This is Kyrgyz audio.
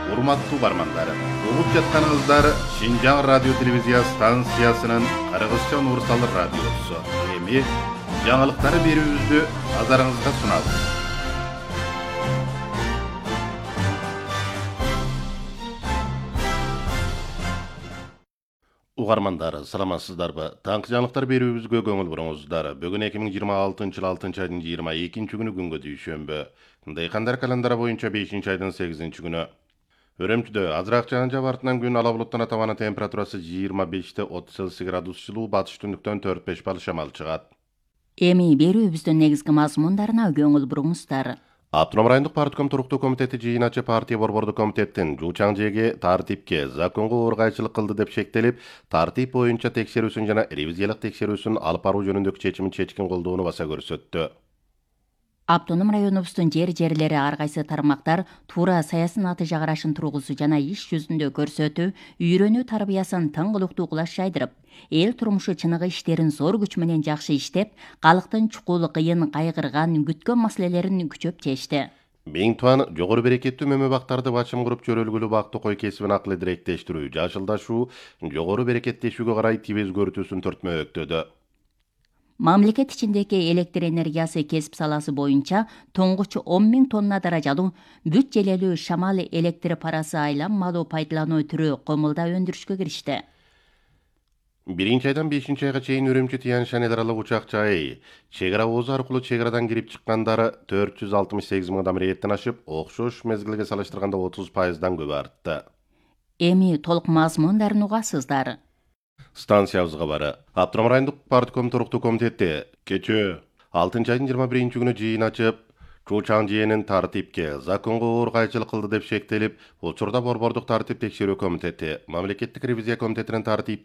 Урматтуу бармандар, угуп жатканыңыздар Шинжаң радио телевизия станциясынын Кыргызча универсал радиосу. Эми жаңылыктар берүүбүздү назарыңызга сунабыз. Угармандар, саламатсыздарбы? Таңкы жаңылыктар берүүбүзгө көңүл буруңуздар. Бүгүн 2026 6 айдын 22 күнү күнгө дүйшөмбү. Дыйкандар календары боюнча 5 айдын 8 күнү. Өрөмчүдө азыраак жаан жаап артынан күн ала булуттан атабана температурасы 25-30 градус жылуу, батыш түндүктөн 4-5 балл шамал чыгат. Эми берүүбүздүн негизги мазмундарына көңүл буруңуздар. Автоном райондук партком туруктуу комитети жыйыначы партия борбордук комитеттин Жуучаң жээги тартипке законго ургайчылык кылды деп шектелип, тартип боюнча текшерүүсүн жана ревизиялык текшерүүсүн алып баруу жөнүндөгү чечимин чечкин колдоону баса көрсөттү. Автоном районубуздун жерлери ар кайсы тармактар туура саясий натыйжа карашын тургузуу жана иш жүзүндө көрсөтүү, үйрөнүү тарбиясын тыңгылыктуу кулаш жайдырып, эл турмушу чыныгы иштерин зор күч менен жакшы иштеп, калктын чукул, кыйын, кайгырган, күткөн маселелерин күчөп чечти. Миң туан жогору берекеттүү мөмө бактарды бачым куруп жөрөлгүлүү бактуу кой кесибин акылы директештирүү, жашылдашуу, жогору берекеттешүүгө карай тип өзгөртүүсүн төртмөктөдө. Мамлекет ичиндеги электр энергиясы кесип саласы боюнча тоңгучу 10 000 тонна даражалуу бүт желелүү шамал электр парасы айланмалуу пайдалануу түрү комулда өндүрүшкө киришти. 1-айдан 5-айга чейин Үрөмчү Тянь-Шань эл аралык учак жайы чек ара оозу аркылуу чек арадан кирип чыккандары 468 миң адам рейдтен ашып, окшош мезгилге салыштырганда 30%дан көп артты. Эми толук мазмундарын угасыздар. Станциябызга бары. Автоном райондук партком туруктуу комитети кечээ 6-айдын 21 күнү жыйын ачып, Жуучаң жээнин тартипке законго ургайчылык кылды деп шектелип, учурда борбордук тартип текшерүү комитети, мамлекеттик ревизия комитетинин тартип